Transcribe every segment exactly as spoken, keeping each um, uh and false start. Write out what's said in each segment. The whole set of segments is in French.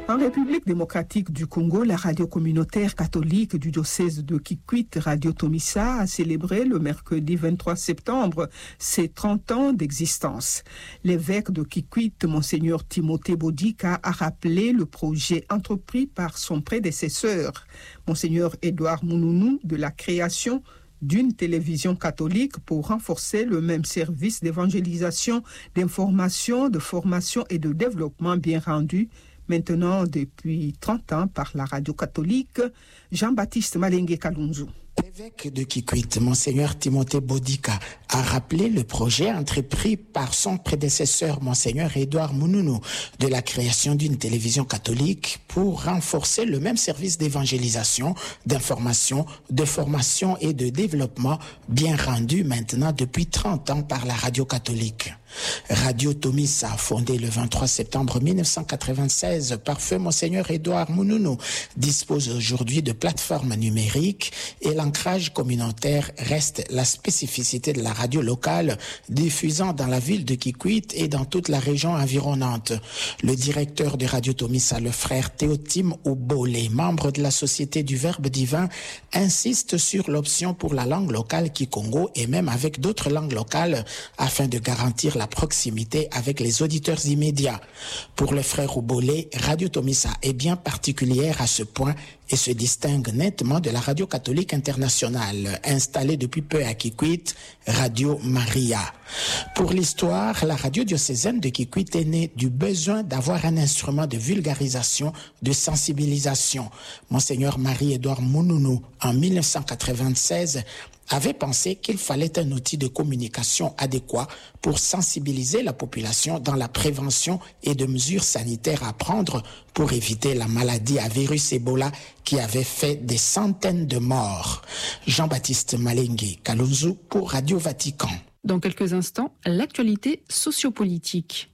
En République démocratique du Congo, la radio communautaire catholique du diocèse de Kikwit, Radio Tomissa, a célébré le mercredi vingt-trois septembre ses trente ans d'existence. L'évêque de Kikwit, Monseigneur Timothée Bodica, a rappelé le projet entrepris par son prédécesseur, Monseigneur Édouard Mounounou, de la création d'une télévision catholique pour renforcer le même service d'évangélisation, d'information, de formation et de développement bien rendu maintenant depuis trente ans par la radio catholique. Jean-Baptiste Malengue Kalunzu. L'évêque de Kikwit, Monseigneur Timothée Bodica, a rappelé le projet entrepris par son prédécesseur, Monseigneur Édouard Mounounou, de la création d'une télévision catholique pour renforcer le même service d'évangélisation, d'information, de formation et de développement bien rendu maintenant depuis trente ans par la radio catholique. Radio Tomissa, fondée le vingt-trois septembre mille neuf cent quatre-vingt-seize par feu Monseigneur Édouard Mounounou, dispose aujourd'hui de plateformes numériques et l'ancrage communautaire reste la spécificité de la radio locale diffusant dans la ville de Kikwit et dans toute la région environnante. Le directeur de Radio Tomissa, le frère Théotime Oubole, membre de la Société du Verbe divin, insiste sur l'option pour la langue locale Kikongo et même avec d'autres langues locales afin de garantir la proximité avec les auditeurs immédiats. Pour le frère Oubole, Radio Tomissa est bien particulière à ce point et se distingue nettement de la radio catholique internationale, installée depuis peu à Kikwit, Radio Maria. Pour l'histoire, la radio diocésaine de Kikwit est née du besoin d'avoir un instrument de vulgarisation, de sensibilisation. Monseigneur Marie-Édouard Mounounou, en mille neuf cent quatre-vingt-seize, avait pensé qu'il fallait un outil de communication adéquat pour sensibiliser la population dans la prévention et de mesures sanitaires à prendre pour éviter la maladie à virus Ebola qui avait fait des centaines de morts. Jean-Baptiste Malengue Kalunzu pour Radio Vatican. Dans quelques instants, l'actualité sociopolitique.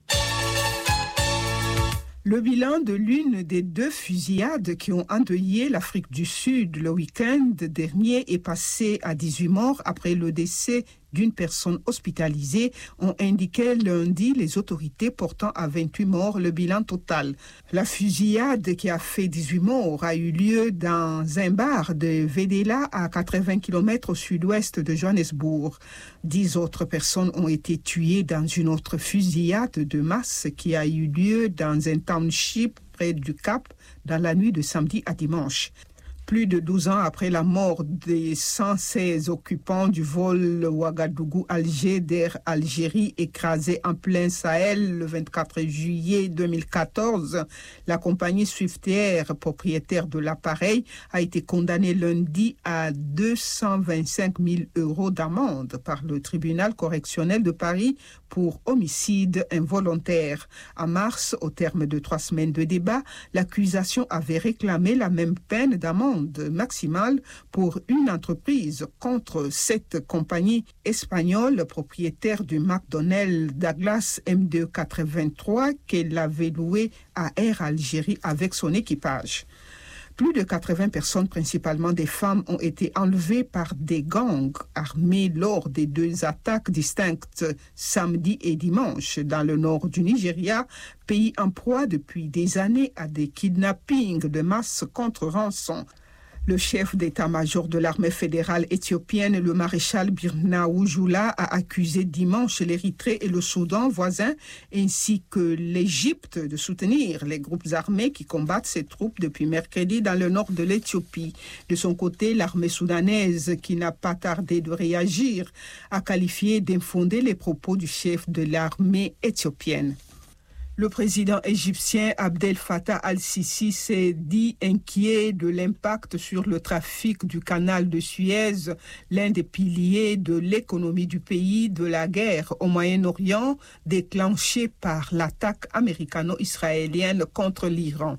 Le bilan de l'une des deux fusillades qui ont endeuillé l'Afrique du Sud le week-end dernier est passé à dix-huit morts après le décès d'une personne hospitalisée, ont indiqué lundi les autorités portant à vingt-huit morts le bilan total. La fusillade qui a fait dix-huit morts a eu lieu dans un bar de Vedela à quatre-vingts kilomètres au sud-ouest de Johannesburg. Dix autres personnes ont été tuées dans une autre fusillade de masse qui a eu lieu dans un township près du Cap dans la nuit de samedi à dimanche. Plus de douze ans après la mort des cent seize occupants du vol Ouagadougou-Alger d'Air Algérie écrasé en plein Sahel le vingt-quatre juillet deux mille quatorze, la compagnie Swiftair, propriétaire de l'appareil, a été condamnée lundi à deux cent vingt-cinq mille euros d'amende par le tribunal correctionnel de Paris pour homicide involontaire. En mars, au terme de trois semaines de débat, l'accusation avait réclamé la même peine d'amende maximale pour une entreprise contre cette compagnie espagnole propriétaire du McDonnell Douglas M deux quatre-vingt-trois qu'elle avait loué à Air Algérie avec son équipage. Plus de quatre-vingts personnes, principalement des femmes, ont été enlevées par des gangs armés lors des deux attaques distinctes samedi et dimanche dans le nord du Nigeria, pays en proie depuis des années à des kidnappings de masse contre rançon. Le chef d'état-major de l'armée fédérale éthiopienne, le maréchal Birnaou Jula, a accusé dimanche l'Érythrée et le Soudan voisins, ainsi que l'Égypte, de soutenir les groupes armés qui combattent ces troupes depuis mercredi dans le nord de l'Éthiopie. De son côté, l'armée soudanaise, qui n'a pas tardé de réagir, a qualifié d'infondés les propos du chef de l'armée éthiopienne. Le président égyptien Abdel Fattah al-Sisi s'est dit inquiet de l'impact sur le trafic du canal de Suez, l'un des piliers de l'économie du pays, de la guerre au Moyen-Orient déclenchée par l'attaque américano-israélienne contre l'Iran.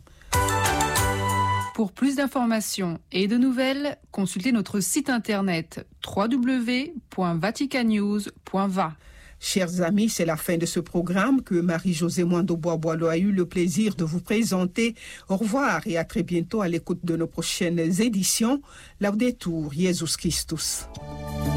Pour plus d'informations et de nouvelles, consultez notre site internet w w w point vatican news point v a. Chers amis, c'est la fin de ce programme que Marie-Josée Mwando-Bois-Boileau a eu le plaisir de vous présenter. Au revoir et à très bientôt à l'écoute de nos prochaines éditions. Laudetur Jesus Christus.